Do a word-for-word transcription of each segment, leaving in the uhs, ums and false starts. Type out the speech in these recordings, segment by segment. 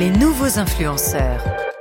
Les nouveaux influenceurs.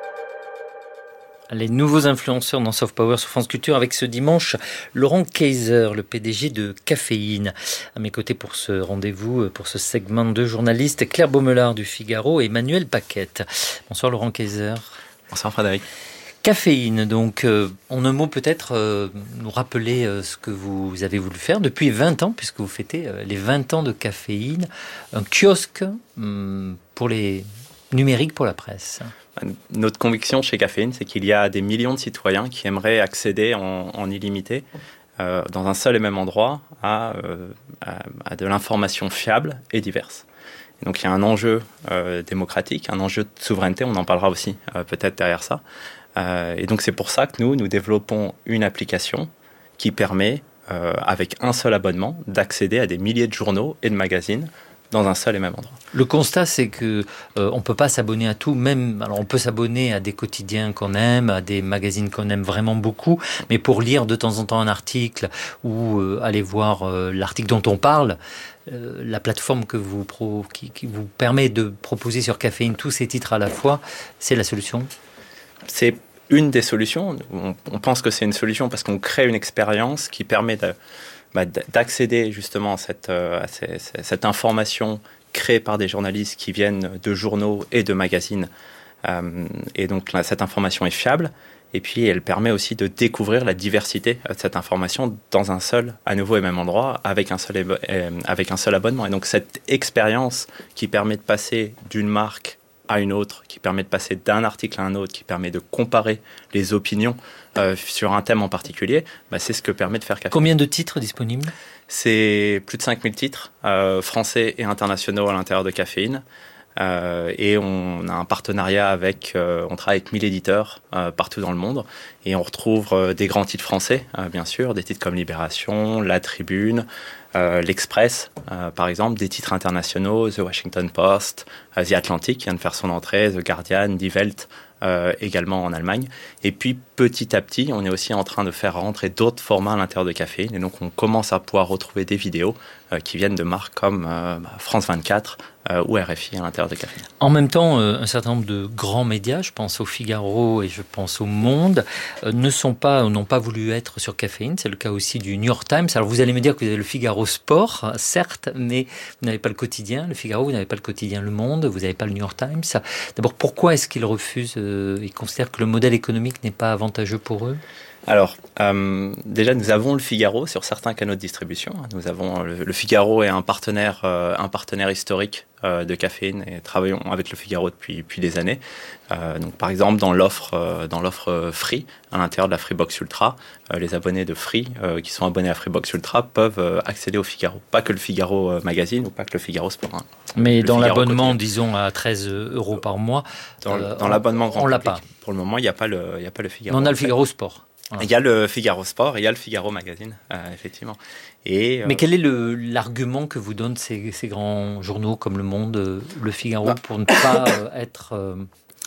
Les nouveaux influenceurs dans Soft Power sur France Culture avec ce dimanche Laurent Kayser, le P D G de Caféine. À mes côtés pour ce rendez-vous, pour ce segment de journalistes, Claire Baumelard du Figaro et Emmanuel Paquette. Bonsoir Laurent Kayser. Bonsoir Frédéric. Caféine, donc euh, en un mot peut-être euh, nous rappeler euh, ce que vous avez voulu faire depuis vingt ans, puisque vous fêtez euh, les vingt ans de Caféine, un kiosque hum, pour les numériques pour la presse. Notre conviction chez Caféine, c'est qu'il y a des millions de citoyens qui aimeraient accéder en, en illimité euh, dans un seul et même endroit à, euh, à, à de l'information fiable et diverse. Et donc il y a un enjeu euh, démocratique, un enjeu de souveraineté, on en parlera aussi euh, peut-être derrière ça. Euh, et donc c'est pour ça que nous, nous développons une application qui permet, euh, avec un seul abonnement, d'accéder à des milliers de journaux et de magazines dans un seul et même endroit. Le constat, c'est que euh, on peut pas s'abonner à tout. Même, alors on peut s'abonner à des quotidiens qu'on aime, à des magazines qu'on aime vraiment beaucoup, mais pour lire de temps en temps un article ou euh, aller voir euh, l'article dont on parle, euh, la plateforme que vous pro, qui, qui vous permet de proposer sur Caféine tous ces titres à la fois, c'est la solution. C'est une des solutions. On, on pense que c'est une solution parce qu'on crée une expérience qui permet de d'accéder justement à cette, à cette information créée par des journalistes qui viennent de journaux et de magazines. Euh, et donc là, cette information est fiable. Et puis elle permet aussi de découvrir la diversité de cette information dans un seul, à nouveau et même endroit, avec un seul, avec un seul abonnement. Et donc cette expérience qui permet de passer d'une marque à une autre, qui permet de passer d'un article à un autre, qui permet de comparer les opinions euh, sur un thème en particulier, bah, c'est ce que permet de faire Caféine. Combien de titres disponibles ? C'est plus de cinq mille titres, euh, français et internationaux à l'intérieur de Caféine. Euh, et on a un partenariat avec, euh, on travaille avec mille éditeurs euh, partout dans le monde. Et on retrouve euh, des grands titres français, euh, bien sûr, des titres comme Libération, La Tribune, euh, L'Express, euh, par exemple, des titres internationaux, The Washington Post, euh, The Atlantic, qui vient de faire son entrée, The Guardian, Die Welt, euh, également en Allemagne. Et puis, petit à petit, on est aussi en train de faire rentrer d'autres formats à l'intérieur de Caféine. Et donc, on commence à pouvoir retrouver des vidéos euh, qui viennent de marques comme euh, France vingt-quatre euh, ou R F I à l'intérieur de Caféine. En même temps, euh, un certain nombre de grands médias, je pense au Figaro et je pense au Monde, euh, ne sont pas, n'ont pas voulu être sur Caféine. C'est le cas aussi du New York Times. Alors, vous allez me dire que vous avez le Figaro Sport, certes, mais vous n'avez pas le quotidien, le Figaro, vous n'avez pas le quotidien Le Monde, vous n'avez pas le New York Times. D'abord, pourquoi est-ce qu'ils refusent, euh, ils considèrent que le modèle économique n'est pas avantageux pour eux ? Alors, euh, déjà, nous avons le Figaro sur certains canaux de distribution. Nous avons le, le Figaro est un partenaire, euh, un partenaire historique euh, de Caféine et travaillons avec le Figaro depuis, depuis des années. Euh, donc, par exemple, dans l'offre, euh, dans l'offre Free, à l'intérieur de la Freebox Ultra, euh, les abonnés de Free euh, qui sont abonnés à Freebox Ultra peuvent euh, accéder au Figaro. Pas que le Figaro euh, Magazine ou pas que le Figaro Sport. Hein. Mais le dans Figaro l'abonnement, quotidien. disons à treize euros par mois, dans, euh, dans l'abonnement grand on l'a public, pas. Pour le moment, il n'y a pas le, il n'y a pas le Figaro. Mais on a le Figaro Sport. Voilà. Il y a le Figaro Sport et il y a le Figaro Magazine, euh, effectivement. Et, euh, Mais quel est le, l'argument que vous donnent ces, ces grands journaux comme Le Monde, euh, le Figaro, bah, pour ne pas euh, être... Euh...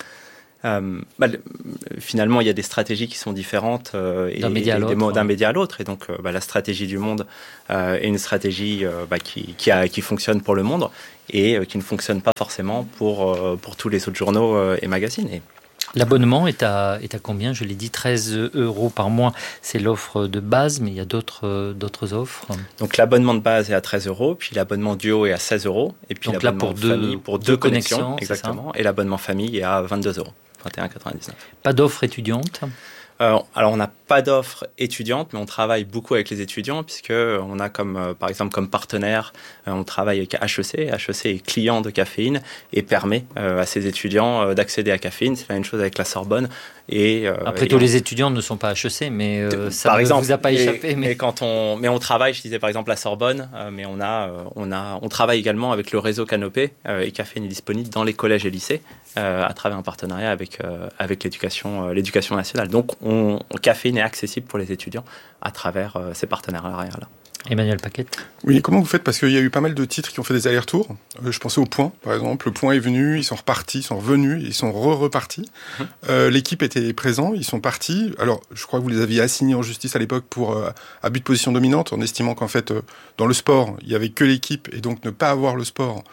Euh, bah, le, finalement, il y a des stratégies qui sont différentes euh, d'un, et, média à et, l'autre, des, ouais. d'un média à l'autre. Et donc, euh, bah, la stratégie du Monde euh, est une stratégie euh, bah, qui, qui, a, qui fonctionne pour Le Monde et euh, qui ne fonctionne pas forcément pour, euh, pour tous les autres journaux euh, et magazines. Et, L'abonnement est à, est à combien ? Je l'ai dit, treize euros par mois. C'est l'offre de base, mais il y a d'autres, d'autres offres. Donc l'abonnement de base est à treize euros, puis l'abonnement duo est à seize euros. Et puis donc l'abonnement là, pour deux, famille pour deux, deux connexions, connexions exactement. Et l'abonnement famille est à vingt-deux euros, vingt et un euros quatre-vingt-dix-neuf. Pas d'offre étudiante ? Euh, alors, on n'a pas d'offre étudiante, mais on travaille beaucoup avec les étudiants, puisqu'on a comme, euh, par exemple, comme partenaire, euh, on travaille avec H E C. H E C est client de Caféine et permet euh, à ses étudiants euh, d'accéder à Caféine. C'est la même chose avec la Sorbonne. Et, euh, Après, et tous on... les étudiants ne sont pas H E C, mais euh, ça par ne exemple, vous a pas et, échappé. Mais... Et quand on, mais on travaille, je disais par exemple la Sorbonne, euh, mais on a, euh, on a, on travaille également avec le réseau Canopé euh, et Caféine est disponible dans les collèges et lycées euh, à travers un partenariat avec euh, avec l'éducation, euh, l'éducation nationale. Donc, on, Caféine est accessible pour les étudiants à travers euh, ces partenariats-là. Emmanuel Paquette. Oui, comment vous faites ? Parce qu'il y a eu pas mal de titres qui ont fait des allers-retours. Euh, je pensais au Point, par exemple. Le Point est venu, ils sont repartis, ils sont revenus, ils sont re-repartis. Mmh. Euh, l'équipe était présente, ils sont partis. Alors, je crois que vous les aviez assignés en justice à l'époque pour euh, abus de position dominante, en estimant qu'en fait, euh, dans le sport, il n'y avait que l'équipe, et donc ne pas avoir le sport,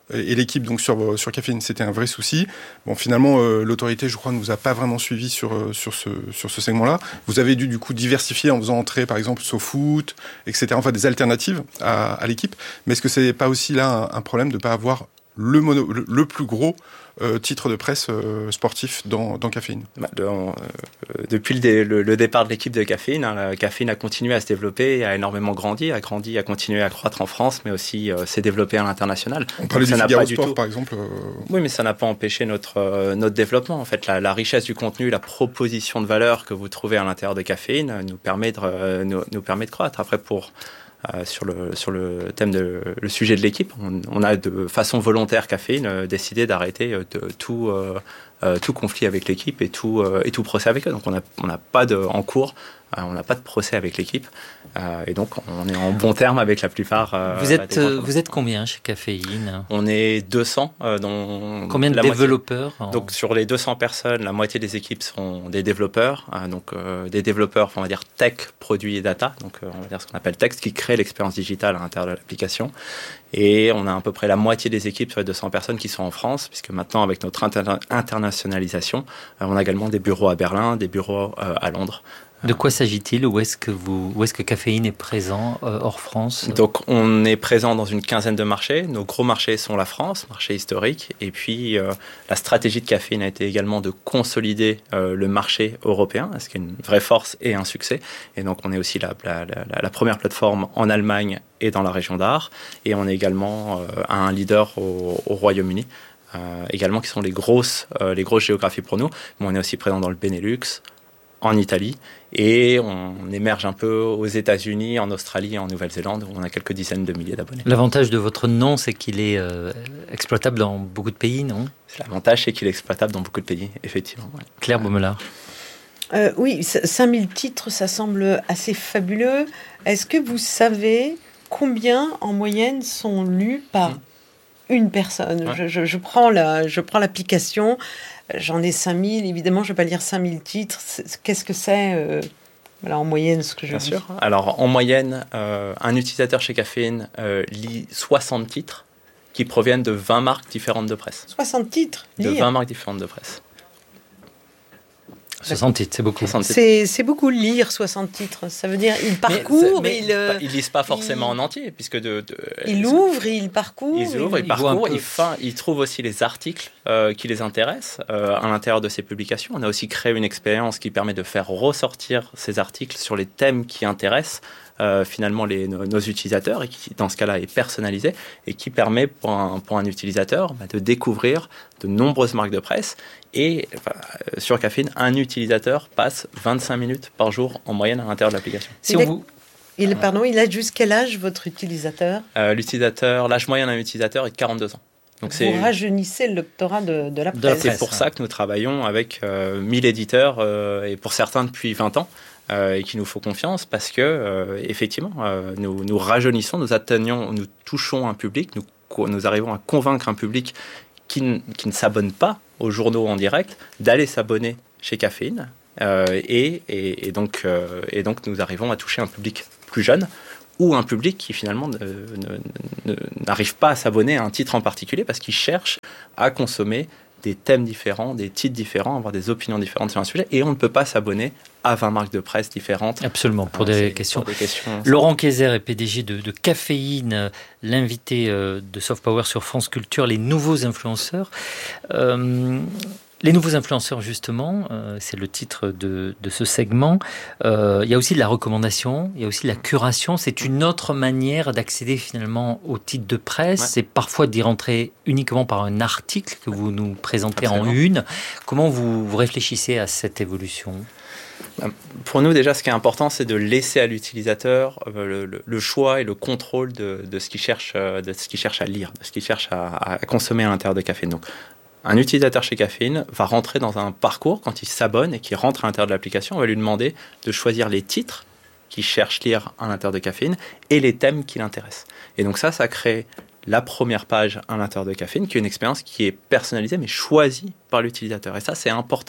et, et l'équipe donc sur, sur Caféine, c'était un vrai souci. Bon, finalement, euh, l'autorité, je crois, ne nous a pas vraiment suivis sur, sur, ce, sur ce segment-là. Vous avez dû, du coup, diversifier en faisant entrer, par exemple, SoFoot, et cetera, enfin, des alternatives à, à l'équipe. Mais est-ce que c'est pas aussi là un, un problème de ne pas avoir le, mono, le, le plus gros Euh, titre de presse euh, sportif dans, dans Caféine? Bah, de, euh, Depuis le, dé, le, le départ de l'équipe de Caféine, hein, la Caféine a continué à se développer, a énormément grandi, a grandi, a continué à croître en France, mais aussi euh, s'est développé à l'international. On parlait Donc, du ça Figaro n'a pas Sport, du tout... par exemple. Euh... Oui, mais ça n'a pas empêché notre, euh, notre développement. En fait, la, la richesse du contenu, la proposition de valeur que vous trouvez à l'intérieur de Caféine nous permet de, euh, nous, nous permet de croître. Après, pour... Euh, sur, le, sur le thème de le sujet de l'équipe, on, on a de façon volontaire Caféine euh, décidé d'arrêter euh, de, tout, euh, euh, tout conflit avec l'équipe et tout, euh, et tout procès avec eux. Donc on n'a on a pas de, en cours, euh, on n'a pas de procès avec l'équipe euh, et donc on est en bon terme avec la plupart. Euh, vous, êtes, euh, vous êtes combien chez Caféine? On est deux cents. Euh, dont combien de la développeurs moitié, en... Donc sur les deux cents personnes, la moitié des équipes sont des développeurs, euh, donc euh, des développeurs, on va dire tech, produits et data, donc euh, on va dire ce qu'on appelle tech, qui crée l'expérience digitale à l'intérieur de l'application. Et on a à peu près la moitié des équipes sur les deux cents personnes qui sont en France, puisque maintenant avec notre inter- internationalisation, euh, on a également des bureaux à Berlin, des bureaux euh, à Londres. De quoi s'agit-il? Où est-ce que vous, où est-ce que Caféine est présent euh, hors France? Donc, on est présent dans une quinzaine de marchés. Nos gros marchés sont la France, marché historique. Et puis, euh, la stratégie de Caféine a été également de consolider euh, le marché européen, ce qui est une vraie force et un succès. Et donc, on est aussi la, la, la, la première plateforme en Allemagne et dans la région d'Art. Et on est également euh, un leader au, au Royaume-Uni, euh, également qui sont les grosses, euh, les grosses géographies pour nous. Mais on est aussi présent dans le Benelux, en Italie, et on émerge un peu aux États-Unis, en Australie et en Nouvelle-Zélande, où on a quelques dizaines de milliers d'abonnés. L'avantage de votre nom, c'est qu'il est euh, exploitable dans beaucoup de pays, non? L'avantage, c'est qu'il est exploitable dans beaucoup de pays, effectivement. Ouais. Claire Baumelard. Euh, oui, cinq mille titres, ça semble assez fabuleux. Est-ce que vous savez combien, en moyenne, sont lus par mmh. une personne? ouais. je, je, je, prends la, je prends l'application... J'en ai cinq mille, évidemment, je ne vais pas lire cinq mille titres. Qu'est-ce que c'est euh, voilà, en moyenne, ce que je Bien dis. sûr. Alors, en moyenne, euh, un utilisateur chez Caféine euh, lit soixante titres qui proviennent de vingt marques différentes de presse. soixante titres De lire. vingt marques différentes de presse. soixante titres, c'est beaucoup. C'est, c'est beaucoup lire soixante titres. Ça veut dire il parcourt, mais, mais il euh, ils lisent pas forcément il, en entier, puisque de, de il ouvre, il parcourt, ils ouvrent, il, il parcourt, il, fin, il trouve aussi les articles euh, qui les intéressent euh, à l'intérieur de ces publications. On a aussi créé une expérience qui permet de faire ressortir ces articles sur les thèmes qui intéressent. Euh, finalement les, nos, nos utilisateurs et qui dans ce cas-là est personnalisé et qui permet pour un, pour un utilisateur bah, de découvrir de nombreuses marques de presse et enfin, sur Caféine un utilisateur passe vingt-cinq minutes par jour en moyenne à l'intérieur de l'application. Si on vous... il, pardon, il a jusqu'à quel âge votre utilisateur? euh, L'utilisateur, l'âge moyen d'un utilisateur est de quarante-deux ans. Donc vous c'est, rajeunissez le doctorat de, de la presse. De la presse. C'est pour ça que nous travaillons avec euh, mille éditeurs euh, et pour certains depuis vingt ans. Euh, et qu'il nous faut confiance parce que euh, effectivement euh, nous, nous rajeunissons, nous atteignons, nous touchons un public, nous, nous arrivons à convaincre un public qui, n- qui ne s'abonne pas aux journaux en direct d'aller s'abonner chez Caféine euh, et, et, et, donc, euh, et donc nous arrivons à toucher un public plus jeune ou un public qui finalement ne, ne, ne, n'arrive pas à s'abonner à un titre en particulier parce qu'il cherche à consommer des thèmes différents, des titres différents, avoir des opinions différentes sur un sujet, et on ne peut pas s'abonner à vingt marques de presse différentes. Absolument, pour, des, questions. pour des questions. Laurent Kayser est P D G de, de Caféine, l'invité de Soft Power sur France Culture, les nouveaux influenceurs. Euh, Les nouveaux influenceurs, justement, euh, c'est le titre de, de ce segment. Euh, il y a aussi de la recommandation, il y a aussi de la curation. C'est une autre manière d'accéder finalement au titre de presse. Ouais. C'est parfois d'y rentrer uniquement par un article que vous nous présentez Absolument. En une. Comment vous, vous réfléchissez à cette évolution ? Pour nous, déjà, ce qui est important, c'est de laisser à l'utilisateur le, le, le choix et le contrôle de, de, ce qu'il cherche, de ce qu'il cherche à lire, de ce qu'il cherche à, à consommer à l'intérieur de Caféine. Donc, un utilisateur chez Caféine va rentrer dans un parcours, quand il s'abonne et qu'il rentre à l'intérieur de l'application, on va lui demander de choisir les titres qu'il cherche lire à l'intérieur de Caféine et les thèmes qui l'intéressent. Et donc ça, ça crée la première page à l'intérieur de Caféine, qui est une expérience qui est personnalisée, mais choisie par l'utilisateur. Et ça, c'est important.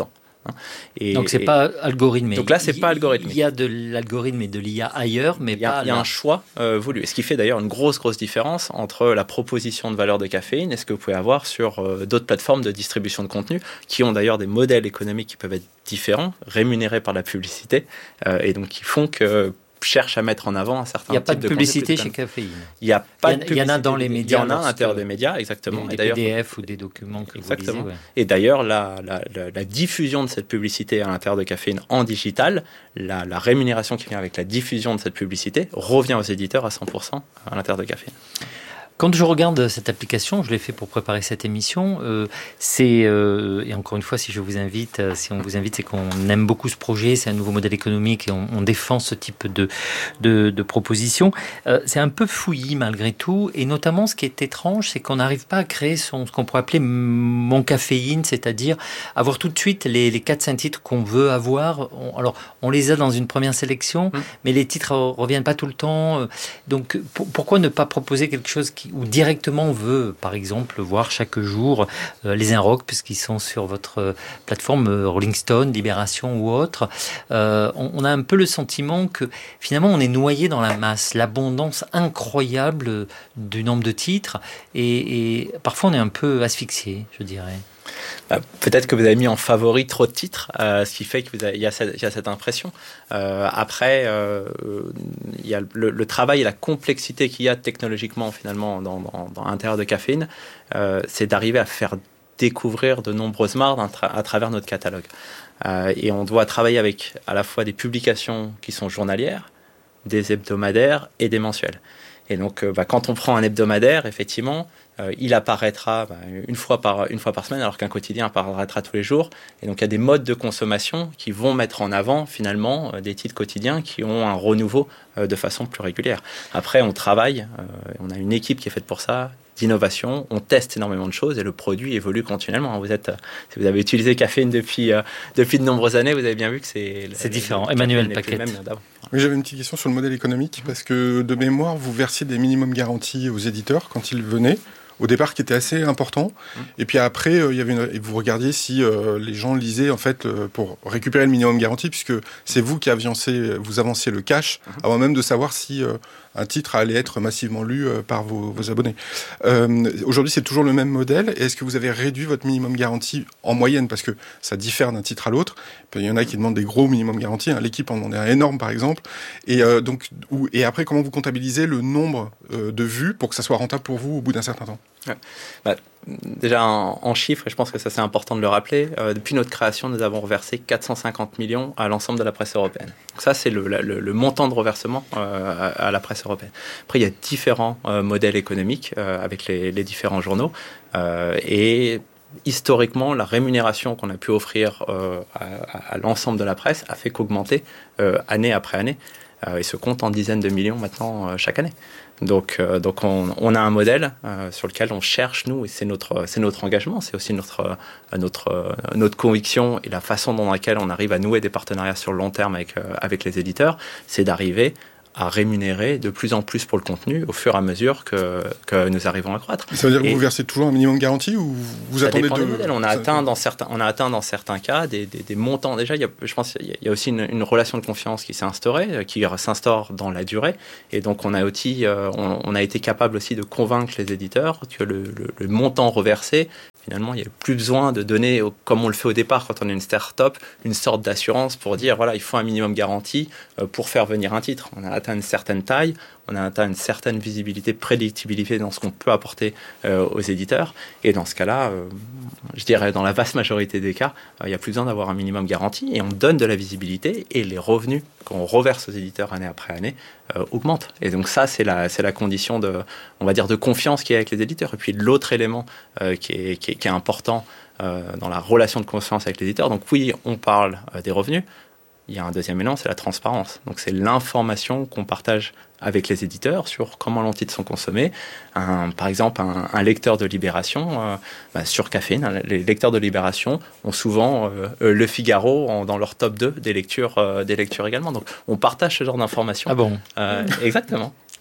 Et, donc c'est et, pas algorithmé. Donc là, c'est pas algorithmique. Il y a de l'algorithme et de l'I A ailleurs, mais il y a, pas. Il y a un choix euh, voulu. Et ce qui fait d'ailleurs une grosse, grosse différence entre la proposition de valeur de caféine et ce que vous pouvez avoir sur euh, d'autres plateformes de distribution de contenu qui ont d'ailleurs des modèles économiques qui peuvent être différents, rémunérés par la publicité, euh, et donc qui font que cherche à mettre en avant un certain type de... Il n'y a pas de publicité chez Caféine. Il n'y a pas de publicité. Il y en a dans les médias. Il y en a à l'intérieur des médias, exactement. Des et P D F ou des documents que exactement. vous lisez. Ouais. Et d'ailleurs, la, la, la, la diffusion de cette publicité à l'intérieur de Caféine en digital, la, la rémunération qui vient avec la diffusion de cette publicité revient aux éditeurs à cent pour cent à l'intérieur de Caféine. Quand je regarde cette application, je l'ai fait pour préparer cette émission, euh, c'est, euh, et encore une fois, si je vous invite, euh, si on vous invite, c'est qu'on aime beaucoup ce projet, c'est un nouveau modèle économique et on, on défend ce type de, de, de proposition. Euh, c'est un peu fouillis malgré tout, et notamment ce qui est étrange, c'est qu'on n'arrive pas à créer son, ce qu'on pourrait appeler mon caféine, c'est-à-dire avoir tout de suite les, les quatre cinq titres qu'on veut avoir. On, alors, on les a dans une première sélection, mmh. mais les titres ne reviennent pas tout le temps. Donc, pour, pourquoi ne pas proposer quelque chose qui ou directement on veut, par exemple, voir chaque jour euh, les Inrocks, puisqu'ils sont sur votre euh, plateforme euh, Rolling Stone, Libération ou autre. Euh, on, on a un peu le sentiment que finalement on est noyé dans la masse, l'abondance incroyable du nombre de titres, et, et parfois on est un peu asphyxié, je dirais. Bah, peut-être que vous avez mis en favori trop de titres, euh, ce qui fait qu'il y, y a cette impression. Euh, après, euh, il y a le, le travail et la complexité qu'il y a technologiquement finalement dans, dans, dans l'intérieur de Caféine, euh, c'est d'arriver à faire découvrir de nombreuses marques à, tra à travers notre catalogue. Euh, et on doit travailler avec à la fois des publications qui sont journalières, des hebdomadaires et des mensuels. Et donc, euh, bah, quand on prend un hebdomadaire, effectivement, euh, il apparaîtra bah, une, fois par, une fois par semaine, alors qu'un quotidien apparaîtra tous les jours. Et donc, il y a des modes de consommation qui vont mettre en avant, finalement, euh, des titres quotidiens qui ont un renouveau euh, de façon plus régulière. Après, on travaille, euh, on a une équipe qui est faite pour ça, d'innovation, on teste énormément de choses et le produit évolue continuellement. Vous êtes, si vous avez utilisé Caféine depuis, euh, depuis de nombreuses années, vous avez bien vu que c'est... C'est différent. Emmanuel Paquette. Oui, j'avais une petite question sur le modèle économique, parce que de mémoire, vous versiez des minimums garantis aux éditeurs quand ils venaient, au départ, qui était assez important. Mmh. Et puis après, euh, il y avait une... et vous regardiez si euh, les gens lisaient, en fait, euh, pour récupérer le minimum garanti, puisque c'est vous qui avanciez, vous avanciez le cash, mmh. avant même de savoir si euh, un titre allait être massivement lu euh, par vos, vos abonnés. Euh, aujourd'hui, c'est toujours le même modèle. Est-ce que vous avez réduit votre minimum garanti en moyenne, parce que ça diffère d'un titre à l'autre? Il y en a qui demandent des gros minimum garantis. Hein. L'équipe en demande un énorme, par exemple. Et, euh, donc, où... et après, comment vous comptabilisez le nombre euh, de vues pour que ça soit rentable pour vous au bout d'un certain temps? Ouais. Bah, déjà en, en chiffres, et je pense que ça c'est important de le rappeler, euh, depuis notre création, nous avons reversé quatre cent cinquante millions à l'ensemble de la presse européenne. Donc ça, c'est le, le, le montant de reversement euh, à, à la presse européenne. Après, il y a différents euh, modèles économiques euh, avec les, les différents journaux. Euh, et historiquement, la rémunération qu'on a pu offrir euh, à, à l'ensemble de la presse a fait qu'augmenter euh, année après année. Euh, et se compte en dizaines de millions maintenant euh, chaque année. Donc, euh, donc on, on a un modèle euh, sur lequel on cherche, nous, et c'est notre, c'est notre engagement, c'est aussi notre, notre, notre conviction et la façon dans laquelle on arrive à nouer des partenariats sur le long terme avec, euh, avec les éditeurs, c'est d'arriver à rémunérer de plus en plus pour le contenu au fur et à mesure que, que nous arrivons à croître. Ça veut dire et que vous versez toujours un minimum garanti ou vous ça attendez dépend de... des modèles. On a, atteint dans certains, on a atteint dans certains cas des, des, des montants. Déjà, il y a, je pense qu'il y a aussi une, une relation de confiance qui s'est instaurée, qui s'instaure dans la durée. Et donc, on a, aussi, euh, on, on a été capable aussi de convaincre les éditeurs que le, le, le montant reversé, finalement, il n'y a plus besoin de donner, comme on le fait au départ quand on est une start-up, une sorte d'assurance pour dire, voilà, il faut un minimum garanti pour faire venir un titre. On a atteint une certaine taille, on a atteint une certaine visibilité, prédictibilité dans ce qu'on peut apporter euh, aux éditeurs. Et dans ce cas-là, euh, je dirais dans la vaste majorité des cas, euh, il n'y a plus besoin d'avoir un minimum garanti et on donne de la visibilité et les revenus qu'on reverse aux éditeurs année après année euh, augmentent. Et donc ça, c'est la, c'est la condition de, on va dire, de confiance qu'il y a avec les éditeurs. Et puis l'autre élément euh, qui, est, qui, est, qui est important euh, dans la relation de confiance avec les éditeurs, donc oui, on parle euh, des revenus. Il y a un deuxième élément, c'est la transparence. Donc, c'est l'information qu'on partage avec les éditeurs sur comment les titres sont consommés. Un, par exemple, un, un lecteur de Libération, euh, bah, sur Caféine, les lecteurs de Libération ont souvent euh, Le Figaro en, dans leur top deux des lectures, euh, des lectures également. Donc, on partage ce genre d'informations. Ah bon euh, Exactement.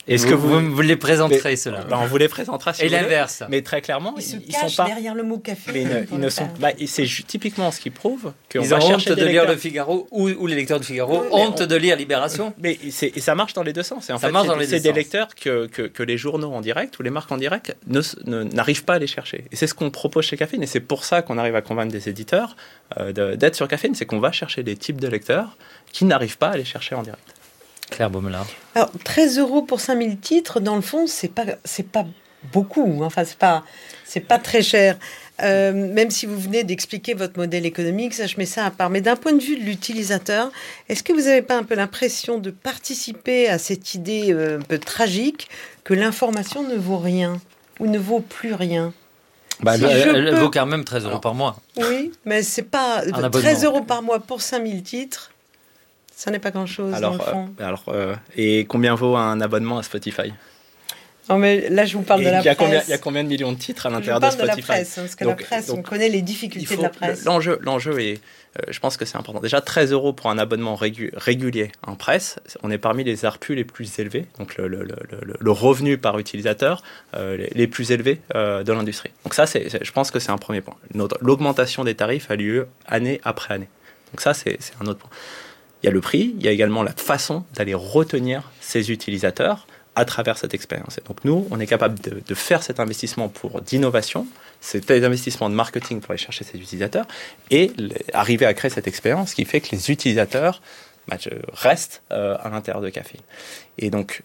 Est-ce que vous, vous, vous les présenterez, ceux-là? Ben, on vous les présentera si Et vous voulez. l'inverse. Mais très clairement, ils, ils, ils se sont pas derrière le mot café. Mais ne, ils ne sont bah, c'est typiquement ce qui prouve qu'on ils va ont chercher honte des de lecteurs. lire le Figaro ou, ou les lecteurs du Figaro, Oui, honte on... de lire Libération. Mais c'est, et ça marche dans les deux sens. Et en ça fait, marche dans les c'est deux des sens. lecteurs que, que, que les journaux en direct ou les marques en direct ne, ne, n'arrivent pas à les chercher. Et c'est ce qu'on propose chez Caféine. Et c'est pour ça qu'on arrive à convaincre des éditeurs euh, de, d'être sur Caféine. C'est qu'on va chercher des types de lecteurs qui n'arrivent pas à les chercher en direct. Claire Baumelard. Alors, treize euros pour cinq mille titres, dans le fond, c'est pas, c'est pas beaucoup. Enfin, c'est pas, c'est pas très cher. Euh, même si vous venez d'expliquer votre modèle économique, ça, je mets ça à part. Mais d'un point de vue de l'utilisateur, est-ce que vous n'avez pas un peu l'impression de participer à cette idée euh, un peu tragique que l'information ne vaut rien ou ne vaut plus rien? Bah, si elle, elle peux... vaut quand même treize euros par mois. Oui, mais c'est pas treize euros par mois pour cinq mille titres. Ça n'est pas grand-chose alors, dans le fond. Euh, alors, euh, et combien vaut un abonnement à Spotify? Non, mais là, je vous parle et de la presse. Combien, il y a combien de millions de titres à l'intérieur de Spotify? Je parle de la presse, hein, parce que donc, la presse, donc, on connaît les difficultés faut, de la presse. L'enjeu, l'enjeu est, euh, je pense que c'est important. Déjà, treize euros pour un abonnement régu- régulier en presse, on est parmi les A R P U les plus élevés, donc le, le, le, le, le revenu par utilisateur euh, les, les plus élevés euh, de l'industrie. Donc ça, c'est, c'est, je pense que c'est un premier point. Notre, l'augmentation des tarifs a lieu année après année. Donc ça, c'est, c'est un autre point. Il y a le prix, il y a également la façon d'aller retenir ces utilisateurs à travers cette expérience. Et donc nous, on est capable de, de faire cet investissement pour d'innovation, cet investissement de marketing pour aller chercher ces utilisateurs et arriver à créer cette expérience qui fait que les utilisateurs bah, restent euh, à l'intérieur de Caféine. Et donc,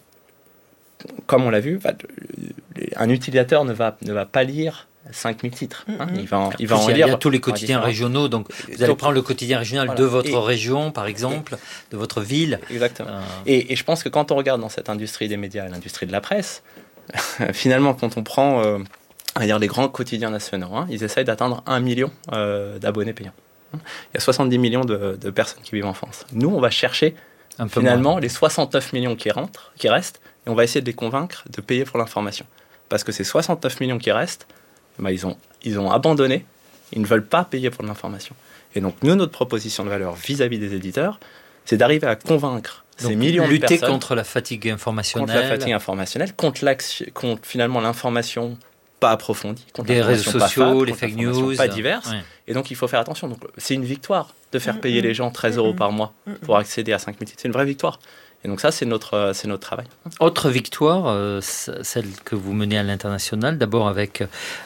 comme on l'a vu, bah, un utilisateur ne va, ne va pas lire cinq mille titres. Hein. Mm-hmm. Il va en, il va en il lire. Il y a tous les quotidiens régionaux. Donc, vous allez donc, prendre le quotidien régional voilà. de votre et, région, par exemple, et, de votre ville. Exactement. Euh... Et, et je pense que quand on regarde dans cette industrie des médias et l'industrie de la presse, finalement, quand on prend euh, on va dire les grands quotidiens nationaux, hein, ils essayent d'atteindre un million euh, d'abonnés payants. Il y a soixante-dix millions de, de personnes qui vivent en France. Nous, on va chercher un peu finalement moins. les soixante-neuf millions qui rentrent, qui restent, et on va essayer de les convaincre de payer pour l'information. Parce que ces soixante-neuf millions qui restent, bah, ils, ont, ils ont abandonné, ils ne veulent pas payer pour l'information. Et donc, nous, notre proposition de valeur vis-à-vis des éditeurs, c'est d'arriver à convaincre donc, ces millions de personnes... Lutter contre la fatigue informationnelle. Contre la fatigue informationnelle, contre, contre finalement l'information pas approfondie. Contre les réseaux sociaux, pas les fake news. Pas diverses. Ouais. Et donc, il faut faire attention. Donc, c'est une victoire de faire mmh, payer mmh, les gens treize euros mmh, par mois mmh. pour accéder à cinq mille titres. C'est une vraie victoire. Et donc ça, c'est notre, c'est notre travail. Autre victoire, euh, celle que vous menez à l'international, d'abord avec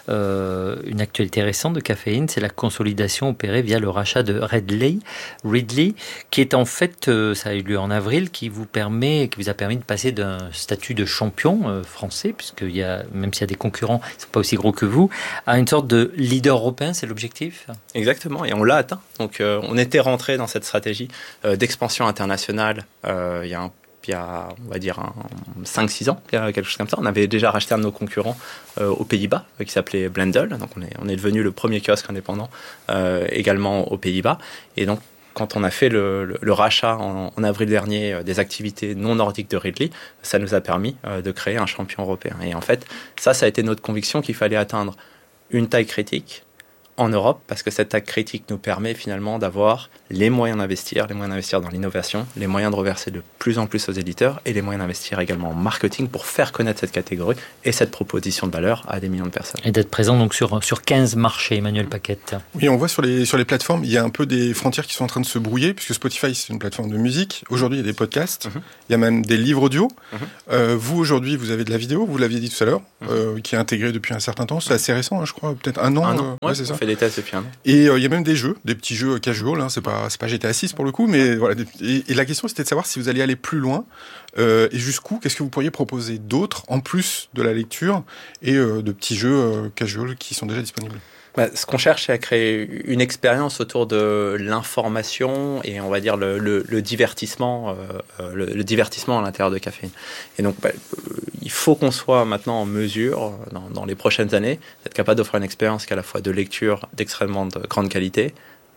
euh, une actualité récente de Caféine, c'est la consolidation opérée via le rachat de Readly, Readly qui est en fait, euh, ça a eu lieu en avril, qui vous permet, qui vous a permis de passer d'un statut de champion euh, français, puisque il y a, même s'il y a des concurrents, ils ne sont pas aussi gros que vous, à une sorte de leader européen, c'est l'objectif? Exactement, et on l'a atteint. Donc euh, on était rentré dans cette stratégie euh, d'expansion internationale euh, il y a un il y a, on va dire, un, cinq six ans, quelque chose comme ça. On avait déjà racheté un de nos concurrents euh, aux Pays-Bas, euh, qui s'appelait Blendel. Donc, on est, on est devenu le premier kiosque indépendant euh, également aux Pays-Bas. Et donc, quand on a fait le, le, le rachat en, en avril dernier euh, des activités non nordiques de Readly, ça nous a permis euh, de créer un champion européen. Et en fait, ça, ça a été notre conviction qu'il fallait atteindre une taille critique en Europe, parce que cette taille critique nous permet finalement d'avoir les moyens d'investir, les moyens d'investir dans l'innovation, les moyens de reverser de plus en plus aux éditeurs et les moyens d'investir également en marketing pour faire connaître cette catégorie et cette proposition de valeur à des millions de personnes. Et d'être présent donc sur, sur quinze marchés, Emmanuel Paquette. Oui, on voit sur les, sur les plateformes, il y a un peu des frontières qui sont en train de se brouiller, puisque Spotify, c'est une plateforme de musique. Aujourd'hui, il y a des podcasts, mm-hmm. il y a même des livres audio. Mm-hmm. Euh, vous, aujourd'hui, vous avez de la vidéo, vous l'aviez dit tout à l'heure, mm-hmm. euh, qui est intégrée depuis un certain temps. C'est assez récent, hein, je crois, peut-être un an. Un an, euh, ouais, ouais, c'est ça. On fait des tests depuis un an. Et il euh, y a même des jeux, des petits jeux casual, hein, c'est pas, c'est pas G T A six pour le coup, mais voilà. Et, et la question, c'était de savoir si vous alliez aller plus loin euh, et jusqu'où, qu'est-ce que vous pourriez proposer d'autre, en plus de la lecture et euh, de petits jeux euh, casual qui sont déjà disponibles. Bah, ce qu'on cherche, c'est à créer une expérience autour de l'information et on va dire le, le, le divertissement, euh, le, le divertissement à l'intérieur de Caféine. Et donc, bah, il faut qu'on soit maintenant en mesure, dans, dans les prochaines années, d'être capable d'offrir une expérience qui est à la fois de lecture d'extrêmement de grande qualité,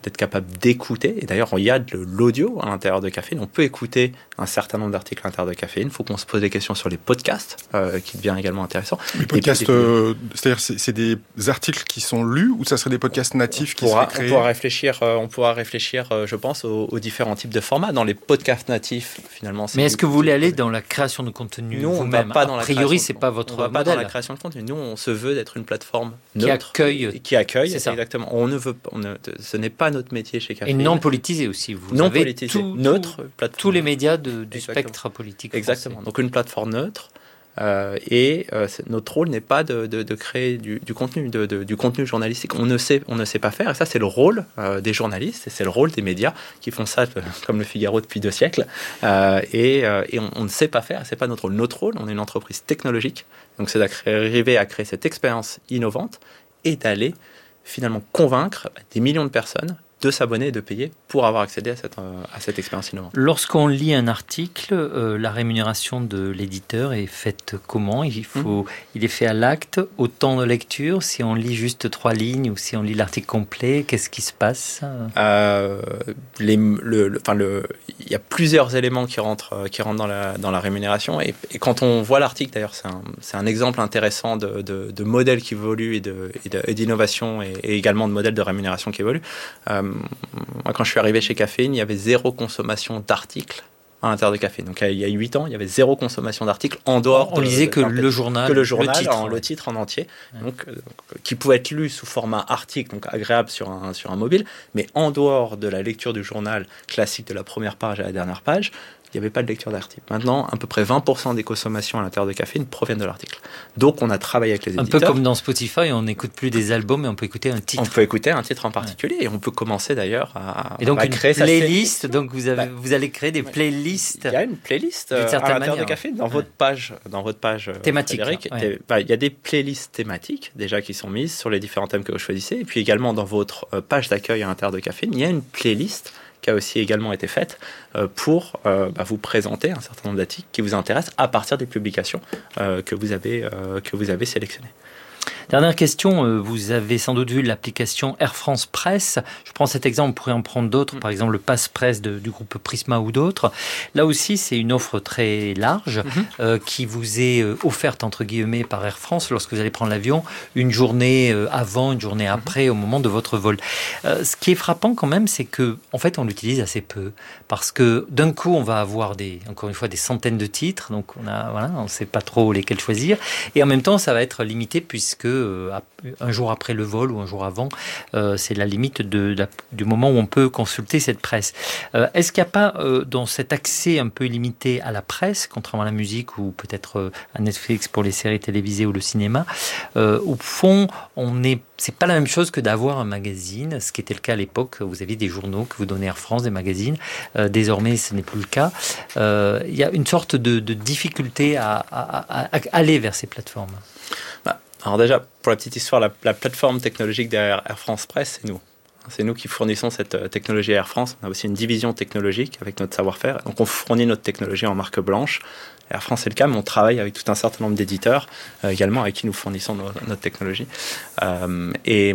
d'être capable d'écouter. Et d'ailleurs, il y a de l'audio à l'intérieur de Caféine. On peut écouter un certain nombre d'articles à l'intérieur de Caféine. Il faut qu'on se pose des questions sur les podcasts, euh, qui devient également intéressant. Les podcasts, puis, euh, c'est-à-dire c'est, c'est des articles qui sont lus ou ça serait des podcasts natifs qui pourra, seraient créés? On pourra réfléchir, euh, on pourra réfléchir euh, je pense, aux, aux différents types de formats. Dans les podcasts natifs, finalement... Mais est-ce que vous voulez aller dans la création de contenu nous, vous-même? Pas dans A la priori, création, c'est pas votre on va modèle. Pas dans la création de contenu. Nous, on se veut d'être une plateforme neutre, qui accueille. Qui accueille, c'est ça. Exactement. On ne veut, on ne, ce n'est pas notre métier chez Caféine. Et non politisé aussi. Vous non avez politisé. Tout, neutre, tout, tous les médias de, du exactement. Spectre politique. Exactement. Français. Donc une plateforme neutre. Euh, et euh, notre rôle n'est pas de, de, de créer du, du contenu, de, de, du contenu journalistique. On ne sait, on ne sait pas faire. Et ça, c'est le rôle euh, des journalistes et c'est le rôle des médias qui font ça, euh, comme le Figaro depuis deux siècles. Euh, et euh, et on, on ne sait pas faire. C'est pas notre rôle. Notre rôle, on est une entreprise technologique. Donc, c'est d'arriver à créer cette expérience innovante et d'aller finalement convaincre des millions de personnes de s'abonner et de payer pour avoir accédé à cette, euh, à cette expérience innovante. Lorsqu'on lit un article, euh, la rémunération de l'éditeur est faite comment? Il, faut, mmh. il est fait à l'acte, au temps de lecture? Si on lit juste trois lignes ou si on lit l'article complet, qu'est-ce qui se passe? euh, les, le, le, enfin le, Il y a plusieurs éléments qui rentrent, qui rentrent dans, la, dans la rémunération. Et, et quand on voit l'article, d'ailleurs, c'est un, c'est un exemple intéressant de, de, de modèles qui évoluent et, de, et, de, et d'innovation et, et également de modèles de rémunération qui évoluent. Euh, Moi, quand je suis arrivé chez Caféine, il y avait zéro consommation d'articles à l'intérieur de Caféine. Donc, il y a huit ans, il y avait zéro consommation d'articles en dehors. On de, lisait de, que, de, le journal, que le journal, le titre, en, ouais. le titre en entier, ouais. donc, euh, qui pouvait être lu sous format article, donc agréable sur un, sur un mobile, mais en dehors de la lecture du journal classique de la première page à la dernière page, il n'y avait pas de lecture d'article. Maintenant, à peu près vingt pour cent des consommations à l'intérieur de Caféine proviennent de l'article. Donc, on a travaillé avec les éditeurs. Un peu comme dans Spotify, on n'écoute plus des albums, mais on peut écouter un titre. On peut écouter un titre en particulier ouais. et on peut commencer d'ailleurs à, et donc à une créer playlist. Sa donc vous, avez, bah, vous allez créer des playlists. Il y a une playlist euh, à l'intérieur de Caféine dans ouais. votre page, dans votre page thématique. Ouais. Bah, il y a des playlists thématiques déjà qui sont mises sur les différents thèmes que vous choisissez. Et puis également dans votre page d'accueil à l'intérieur de Caféine, il y a une playlist qui a aussi également été faite euh, pour euh, bah, vous présenter un certain nombre d'articles qui vous intéressent à partir des publications euh, que vous avez, euh, que vous avez sélectionnées. Dernière question, vous avez sans doute vu l'application Air France Presse. Je prends cet exemple, on pourrait en prendre d'autres, par exemple le Pass Presse de, du groupe Prisma ou d'autres. Là aussi, c'est une offre très large mm-hmm. euh, qui vous est offerte, entre guillemets, par Air France lorsque vous allez prendre l'avion, une journée avant, une journée après, mm-hmm. au moment de votre vol. Euh, ce qui est frappant quand même, c'est que, en fait, on l'utilise assez peu. Parce que d'un coup, on va avoir, des, encore une fois, des centaines de titres. Donc, on a, voilà, on ne sait pas trop lesquels choisir. Et en même temps, ça va être limité puisque euh, un jour après le vol ou un jour avant, euh, c'est la limite de, de, du moment où on peut consulter cette presse. Euh, est-ce qu'il n'y a pas, euh, dans cet accès un peu illimité à la presse, contrairement à la musique ou peut-être euh, à Netflix pour les séries télévisées ou le cinéma, euh, au fond, on est, c'est pas la même chose que d'avoir un magazine, ce qui était le cas à l'époque. Vous aviez des journaux que vous donnez Air France, des magazines. Euh, désormais, ce n'est plus le cas. Euh, il y a une sorte de, de difficulté à, à, à, à aller vers ces plateformes. Bah, alors déjà, pour la petite histoire, la, la plateforme technologique derrière Air France Presse, c'est nous. C'est nous qui fournissons cette technologie à Air France. On a aussi une division technologique avec notre savoir-faire. Donc, on fournit notre technologie en marque blanche. Air France, c'est le cas, mais on travaille avec tout un certain nombre d'éditeurs euh, également avec qui nous fournissons nos, notre technologie. Euh, et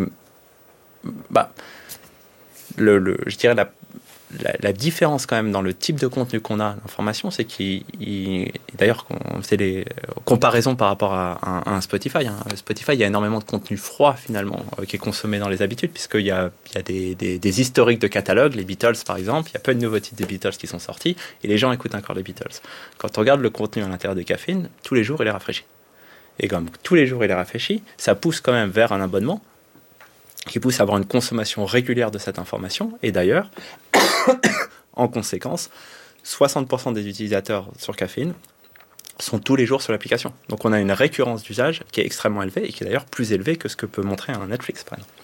bah, le, le, je dirais la, la, la différence quand même dans le type de contenu qu'on a d'information, c'est qu'il, il, d'ailleurs, on faisait des comparaisons par rapport à, à, à un Spotify. Hein. Spotify, il y a énormément de contenu froid finalement euh, qui est consommé dans les habitudes, puisqu'il y a, il y a des, des, des historiques de catalogue, les Beatles par exemple. Il y a peu de nouveaux titres des Beatles qui sont sortis et les gens écoutent encore les Beatles. Quand on regarde le contenu à l'intérieur de Caféine, tous les jours il est rafraîchi. Et comme tous les jours il est rafraîchi, ça pousse quand même vers un abonnement qui pousse à avoir une consommation régulière de cette information. Et d'ailleurs, en conséquence, soixante pour cent des utilisateurs sur Caféine sont tous les jours sur l'application. Donc on a une récurrence d'usage qui est extrêmement élevée et qui est d'ailleurs plus élevée que ce que peut montrer un Netflix, par exemple.